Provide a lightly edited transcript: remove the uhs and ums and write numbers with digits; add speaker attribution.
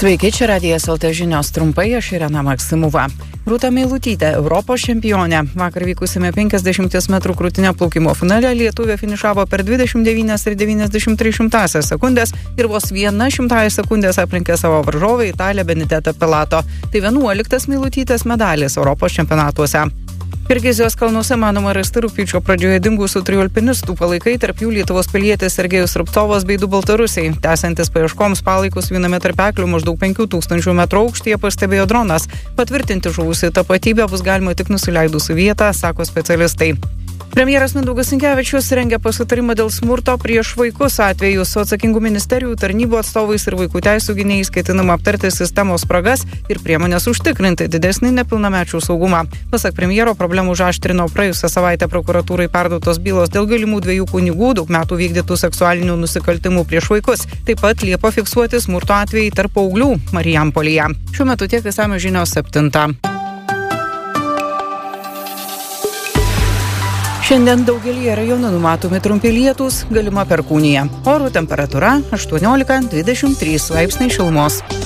Speaker 1: Sveiki, čia Radijas LT žinios trumpai, aš Irena Maksimova. Rūta Meilutytė, Europos čempionė. Vakar vykusiame 50 metrų krūtinio plaukimo finale lietuvė finišavo per 29,93 sekundės ir vos 1/100 sekundės aplenkė savo varžovę Italę Benedetą Pilato. Tai 11 Meilutytės medalis Europos čempionatuose. Kirgizijos kalnuose manoma rasti rugpjūčio pradžioje dingusių 3 alpinistų palaikai, tarp jų Lietuvos pilietis Sergejus Rubcovas bei 2 baltarusiai. Tęsiantis paieškoms palaikus viename tarpeklių maždaug 5000 metrų aukštyje pastebėjo dronas. Patvirtinti žuvusių tapatybę bus galima tik nusileidus į vietą, sako specialistai. Premjeras Mindaugas Sinkevičius rengia pasitarimą dėl smurto prieš vaikus atvejus. Su atsakingų ministerijų, tarnybų atstovais ir vaikų teisių gynėjais ketinama aptarti sistemos spragas ir priemonės užtikrinti didesnį nepilnamečių saugumą. Pasak premjero, problemų užaštrino praėjusią savaitę prokuratūrai perduotos bylos dėl galimų 2 kunigų daug metų vykdytų seksualinių nusikaltimų prieš vaikus. Taip pat Liepą fiksuoti smurto atvejai tarp paauglių Marijampolėje. Šiuo metu tiek išsamios žinios 7. Šiandien daugelį rajonų numatomi trumpi lietūs, galima perkūnija. Oro temperatūra 18-23 laipsniai šilumos.